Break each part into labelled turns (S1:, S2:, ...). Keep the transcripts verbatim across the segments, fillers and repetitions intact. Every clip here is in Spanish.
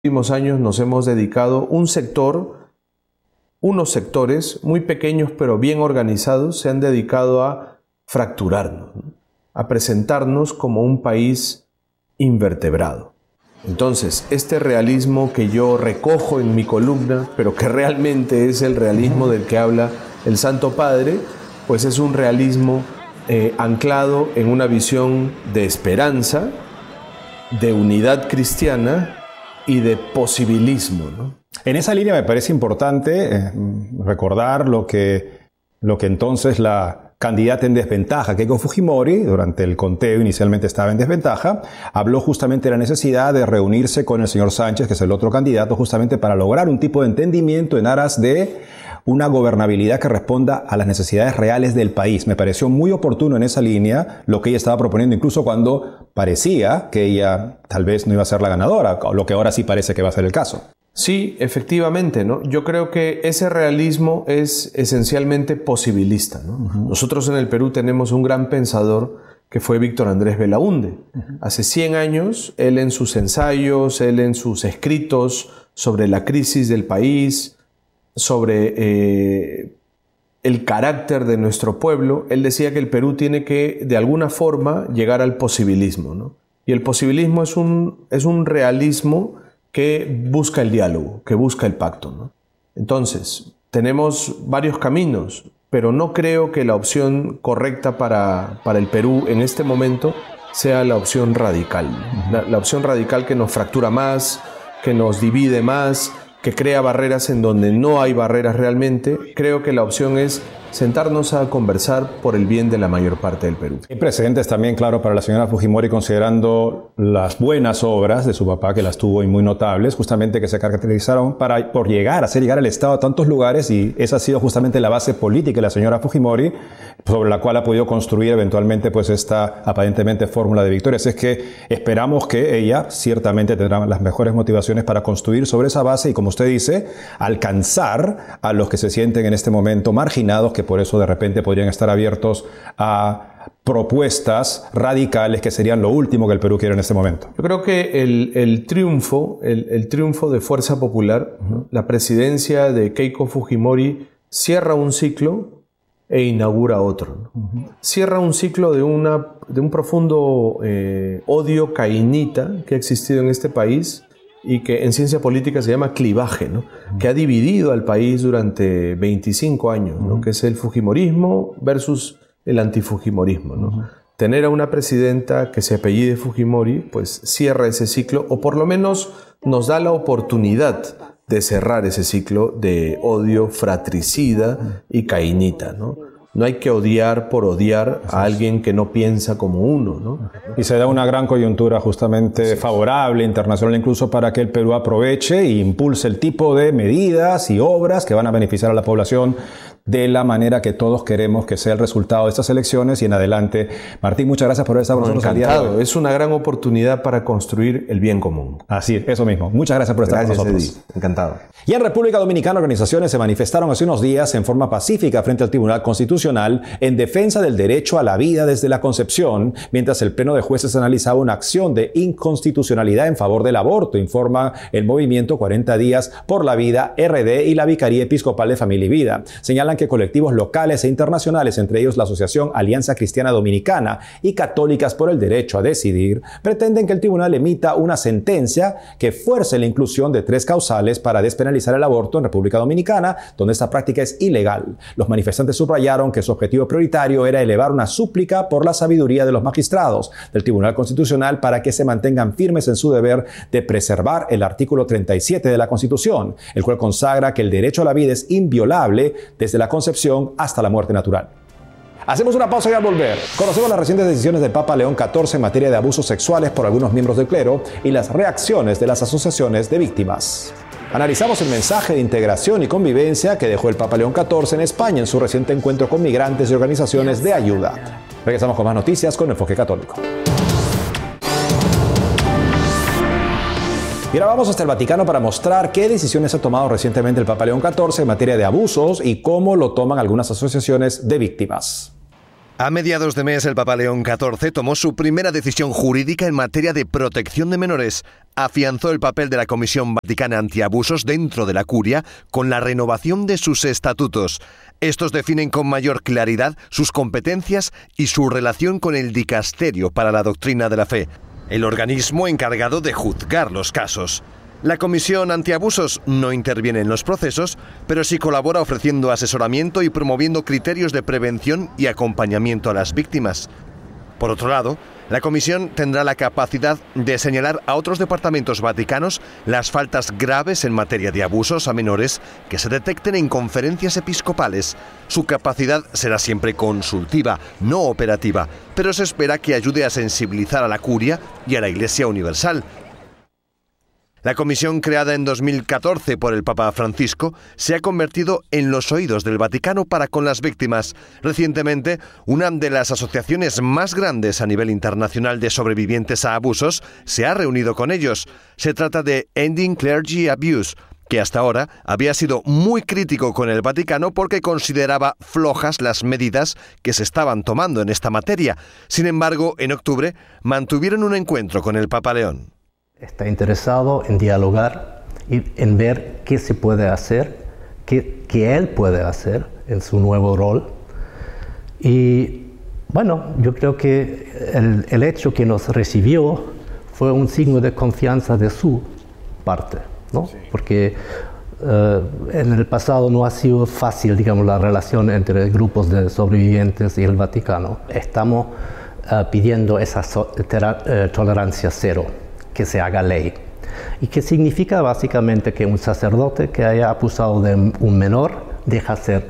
S1: últimos años nos hemos dedicado un sector, unos sectores muy pequeños pero bien organizados, se han dedicado a fracturarnos, ¿no? A presentarnos como un país invertebrado. Entonces, este realismo que yo recojo en mi columna, pero que realmente es el realismo del que habla el Santo Padre, pues es un realismo eh, anclado en una visión de esperanza, de unidad cristiana y de posibilismo, ¿no?
S2: En esa línea me parece importante eh, recordar lo que, lo que entonces la candidata en desventaja, Keiko Fujimori, durante el conteo inicialmente estaba en desventaja, habló justamente de la necesidad de reunirse con el señor Sánchez, que es el otro candidato, justamente para lograr un tipo de entendimiento en aras de una gobernabilidad que responda a las necesidades reales del país. Me pareció muy oportuno en esa línea lo que ella estaba proponiendo, incluso cuando parecía que ella tal vez no iba a ser la ganadora, o lo que ahora sí parece que va a ser el caso.
S1: Sí, efectivamente, ¿no? Yo creo que ese realismo es esencialmente posibilista, ¿no? Uh-huh. Nosotros en el Perú tenemos un gran pensador que fue Víctor Andrés Belaúnde. Uh-huh. Hace cien años, él en sus ensayos, él en sus escritos sobre la crisis del país, sobre eh, el carácter de nuestro pueblo, él decía que el Perú tiene que, de alguna forma, llegar al posibilismo, ¿no? Y el posibilismo es un, es un realismo que busca el diálogo, que busca el pacto, ¿no? Entonces, tenemos varios caminos, pero no creo que la opción correcta para, para el Perú en este momento sea la opción radical, ¿no? La, la opción radical que nos fractura más, que nos divide más, que crea barreras en donde no hay barreras realmente. Creo que la opción es sentarnos a conversar por el bien de la mayor parte del Perú.
S2: Hay precedentes también, claro, para la señora Fujimori, considerando las buenas obras de su papá, que las tuvo y muy notables, justamente que se caracterizaron para, por llegar, hacer llegar al Estado a tantos lugares, y esa ha sido justamente la base política de la señora Fujimori, sobre la cual ha podido construir eventualmente pues esta aparentemente fórmula de victoria. Así es que esperamos que ella ciertamente tendrá las mejores motivaciones para construir sobre esa base y, como usted dice, alcanzar a los que se sienten en este momento marginados, que por eso de repente podrían estar abiertos a propuestas radicales que serían lo último que el Perú quiere en este momento.
S1: Yo creo que el, el triunfo, el, el triunfo de Fuerza Popular, uh-huh. la presidencia de Keiko Fujimori cierra un ciclo e inaugura otro, ¿no? Uh-huh. Cierra un ciclo de, una, de un profundo eh, odio cainita que ha existido en este país y que en ciencia política se llama clivaje, ¿no? Uh-huh. Que ha dividido al país durante veinticinco años, ¿no? Uh-huh. Que es el fujimorismo versus el antifujimorismo, ¿no? Uh-huh. Tener a una presidenta que se apellide Fujimori, pues cierra ese ciclo, o por lo menos nos da la oportunidad de cerrar ese ciclo de odio fratricida uh-huh. y cainita, ¿no? No hay que odiar por odiar a alguien que no piensa como uno, ¿no?
S2: Y se da una gran coyuntura justamente favorable, internacional incluso, para que el Perú aproveche e impulse el tipo de medidas y obras que van a beneficiar a la población de la manera que todos queremos que sea el resultado de estas elecciones y en adelante. Martín, muchas gracias por estar con nosotros al día de hoy.
S1: Es una gran oportunidad para construir el bien común.
S2: Así es, eso mismo. Muchas gracias por estar
S1: gracias,
S2: con nosotros.
S1: Eddie. Encantado.
S2: Y en República Dominicana, organizaciones se manifestaron hace unos días en forma pacífica frente al Tribunal Constitucional en defensa del derecho a la vida desde la concepción, mientras el Pleno de Jueces analizaba una acción de inconstitucionalidad en favor del aborto, informa el movimiento cuarenta días por la Vida R D y la Vicaría Episcopal de Familia y Vida. Señalan que colectivos locales e internacionales, entre ellos la Asociación Alianza Cristiana Dominicana y Católicas por el Derecho a Decidir, pretenden que el tribunal emita una sentencia que fuerce la inclusión de tres causales para despenalizar el aborto en República Dominicana, donde esta práctica es ilegal. Los manifestantes subrayaron que su objetivo prioritario era elevar una súplica por la sabiduría de los magistrados del Tribunal Constitucional para que se mantengan firmes en su deber de preservar el artículo treinta y siete de la Constitución, el cual consagra que el derecho a la vida es inviolable desde la concepción hasta la muerte natural. Hacemos una pausa y al volver conocemos las recientes decisiones del Papa León catorce en materia de abusos sexuales por algunos miembros del clero y las reacciones de las asociaciones de víctimas. Analizamos el mensaje de integración y convivencia que dejó el Papa León catorce en España en su reciente encuentro con migrantes y organizaciones de ayuda. Regresamos con más noticias con Enfoque Católico. Y ahora vamos hasta el Vaticano para mostrar qué decisiones ha tomado recientemente el Papa León catorce en materia de abusos y cómo lo toman algunas asociaciones de víctimas.
S3: A mediados de mes, el Papa León catorce tomó su primera decisión jurídica en materia de protección de menores afianzó el papel de la Comisión Vaticana Antiabusos dentro de la Curia con la renovación de sus estatutos. Estos definen con mayor claridad sus competencias y su relación con el Dicasterio para la Doctrina de la Fe, el organismo encargado de juzgar los casos. La Comisión Antiabusos no interviene en los procesos, pero sí colabora ofreciendo asesoramiento y promoviendo criterios de prevención y acompañamiento a las víctimas. Por otro lado, la Comisión tendrá la capacidad de señalar a otros departamentos vaticanos las faltas graves en materia de abusos a menores que se detecten en conferencias episcopales. Su capacidad será siempre consultiva, no operativa, pero se espera que ayude a sensibilizar a la Curia y a la Iglesia Universal. La comisión creada en dos mil catorce por el Papa Francisco se ha convertido en los oídos del Vaticano para con las víctimas. Recientemente, una de las asociaciones más grandes a nivel internacional de sobrevivientes a abusos se ha reunido con ellos. Se trata de Ending Clergy Abuse, que hasta ahora había sido muy crítico con el Vaticano porque consideraba flojas las medidas que se estaban tomando en esta materia. Sin embargo, en octubre mantuvieron un encuentro con el Papa León.
S4: Está interesado en dialogar y en ver qué se puede hacer, qué, qué él puede hacer en su nuevo rol. Y bueno, yo creo que el, el hecho que nos recibió fue un signo de confianza de su parte, ¿no? Sí. Porque uh, en el pasado no ha sido fácil, digamos, la relación entre grupos de sobrevivientes y el Vaticano. Estamos uh, pidiendo esa so- tera- uh, tolerancia cero, que se haga ley. ¿Y qué significa? Básicamente que un sacerdote que haya abusado de un menor deja ser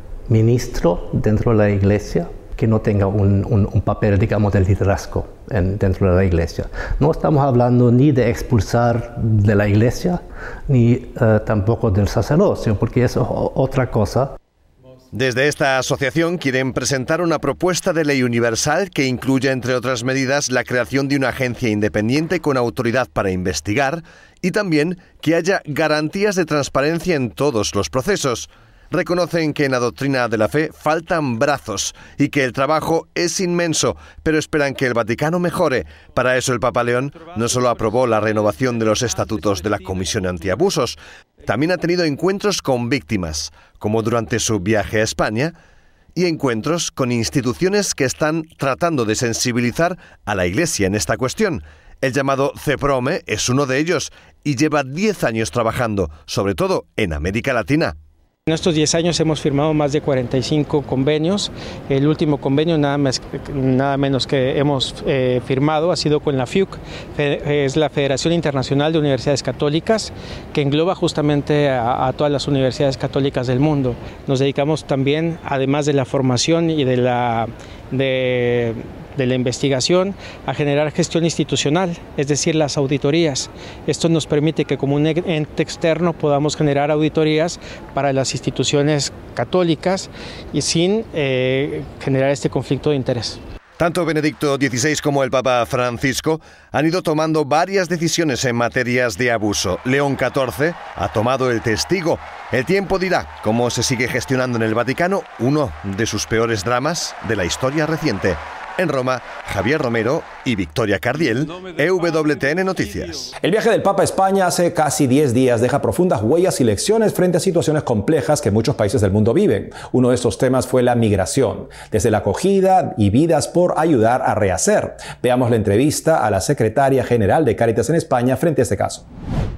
S4: ministro dentro de la iglesia, que no tenga un, un, un papel, digamos, de liderazgo en, dentro de la iglesia. No estamos hablando ni de expulsar de la iglesia, ni uh, tampoco del sacerdocio, porque eso es otra cosa.
S3: Desde esta asociación quieren presentar una propuesta de ley universal que incluya, entre otras medidas, la creación de una agencia independiente con autoridad para investigar y también que haya garantías de transparencia en todos los procesos. Reconocen que en la doctrina de la fe faltan brazos y que el trabajo es inmenso, pero esperan que el Vaticano mejore. Para eso el Papa León no solo aprobó la renovación de los estatutos de la Comisión Antiabusos, también ha tenido encuentros con víctimas, como durante su viaje a España, y encuentros con instituciones que están tratando de sensibilizar a la Iglesia en esta cuestión. El llamado CEPROME es uno de ellos y lleva diez años trabajando, sobre todo en América Latina.
S5: En estos diez años hemos firmado más de cuarenta y cinco convenios. El último convenio, nada, más, nada menos que hemos eh, firmado, ha sido con la F I U C, es la Federación Internacional de Universidades Católicas, que engloba justamente a, a todas las universidades católicas del mundo. Nos dedicamos también, además de la formación y de la... De, de la investigación, a generar gestión institucional, es decir, las auditorías. Esto nos permite que como un ente externo podamos generar auditorías para las instituciones católicas y sin eh, generar este conflicto de interés.
S3: Tanto Benedicto dieciséis como el Papa Francisco han ido tomando varias decisiones en materias de abuso. León catorce ha tomado el testigo. El tiempo dirá cómo se sigue gestionando en el Vaticano uno de sus peores dramas de la historia reciente. En Roma, Javier Romero y Victoria Cardiel, E W T N Noticias.
S2: El viaje del Papa a España hace casi diez días deja profundas huellas y lecciones frente a situaciones complejas que muchos países del mundo viven. Uno de estos temas fue la migración, desde la acogida y vidas por ayudar a rehacer. Veamos la entrevista a la secretaria general de Cáritas en España frente a este caso.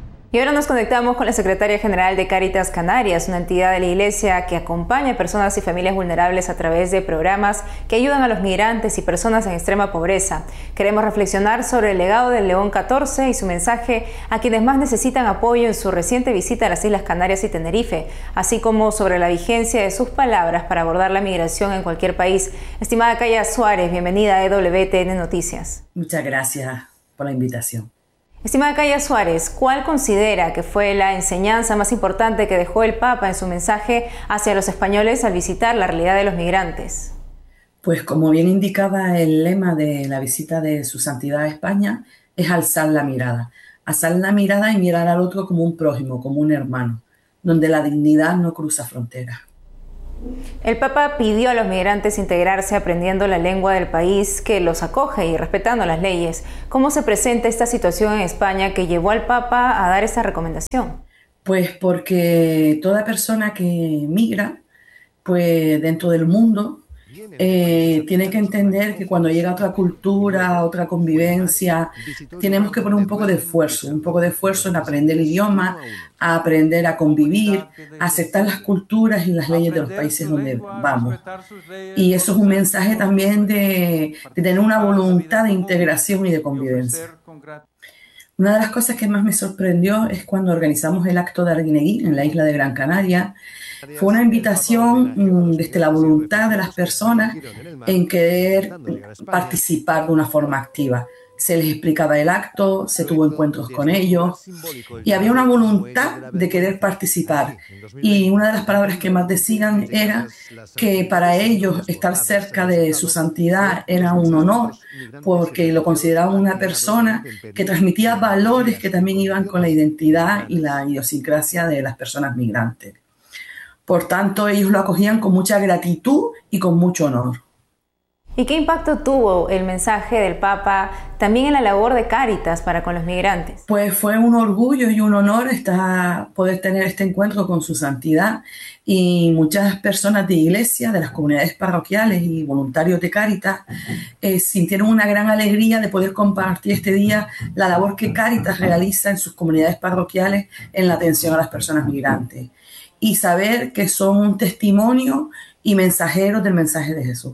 S6: Y ahora nos conectamos con la secretaria general de Cáritas Canarias, una entidad de la Iglesia que acompaña a personas y familias vulnerables a través de programas que ayudan a los migrantes y personas en extrema pobreza. Queremos reflexionar sobre el legado del León catorce y su mensaje a quienes más necesitan apoyo en su reciente visita a las Islas Canarias y Tenerife, así como sobre la vigencia de sus palabras para abordar la migración en cualquier país. Estimada Kaya Suárez, bienvenida a E W T N Noticias.
S7: Muchas gracias por la invitación.
S6: Estimada Kaya Suárez, ¿cuál considera que fue la enseñanza más importante que dejó el Papa en su mensaje hacia los españoles al visitar la realidad de los migrantes?
S7: Pues como bien indicaba el lema de la visita de Su Santidad a España, es alzar la mirada. Alzar la mirada y mirar al otro como un prójimo, como un hermano, donde la dignidad no cruza fronteras.
S6: El Papa pidió a los migrantes integrarse aprendiendo la lengua del país que los acoge y respetando las leyes. ¿Cómo se presenta esta situación en España que llevó al Papa a dar esta recomendación?
S7: Pues porque toda persona que migra, pues dentro del mundo, eh, tiene que entender que cuando llega otra cultura, otra convivencia, tenemos que poner un poco de esfuerzo, un poco de esfuerzo en aprender el idioma, a aprender a convivir, a aceptar las culturas y las leyes de los países donde vamos. Y eso es un mensaje también de, de tener una voluntad de integración y de convivencia. Una de las cosas que más me sorprendió es cuando organizamos el acto de Arguineguín en la isla de Gran Canaria. Fue una invitación mmm, desde la voluntad de las personas en querer participar de una forma activa. Se les explicaba el acto, se tuvo encuentros con ellos y había una voluntad de querer participar. Y una de las palabras que más decían era que para ellos estar cerca de su santidad era un honor, porque lo consideraban una persona que transmitía valores que también iban con la identidad y la idiosincrasia de las personas migrantes. Por tanto, ellos lo acogían con mucha gratitud y con mucho honor.
S6: ¿Y qué impacto tuvo el mensaje del Papa también en la labor de Cáritas para con los migrantes?
S7: Pues fue un orgullo y un honor estar, poder tener este encuentro con su santidad, y muchas personas de iglesia, de las comunidades parroquiales y voluntarios de Cáritas eh, sintieron una gran alegría de poder compartir este día la labor que Cáritas realiza en sus comunidades parroquiales en la atención a las personas migrantes, y saber que son un testimonio y mensajeros del mensaje de Jesús.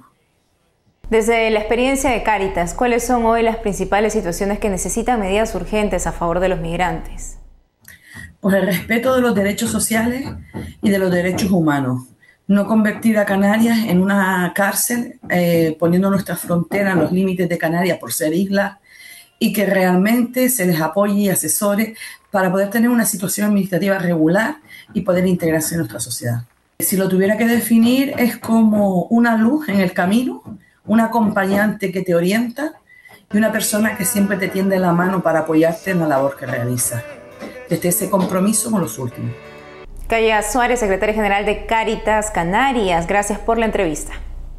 S6: Desde la experiencia de Cáritas, ¿cuáles son hoy las principales situaciones que necesitan medidas urgentes a favor de los migrantes?
S7: Pues el respeto de los derechos sociales y de los derechos humanos. No convertir a Canarias en una cárcel, eh, poniendo nuestra frontera en los límites de Canarias por ser isla, y que realmente se les apoye y asesore para poder tener una situación administrativa regular y poder integrarse en nuestra sociedad. Si lo tuviera que definir, es como una luz en el camino, un acompañante que te orienta y una persona que siempre te tiende la mano para apoyarte en la labor que realizas. Desde ese compromiso con los últimos.
S6: Kaya Suárez, secretaria general de Cáritas Canarias, gracias por la entrevista.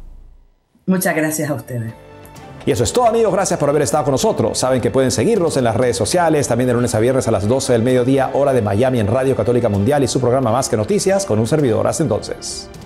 S7: Muchas gracias a ustedes.
S2: Y eso es todo, amigos. Gracias por haber estado con nosotros. Saben que pueden seguirnos en las redes sociales, también de lunes a viernes a las doce del mediodía, hora de Miami, en Radio Católica Mundial, y su programa Más que Noticias con un servidor. Hasta entonces.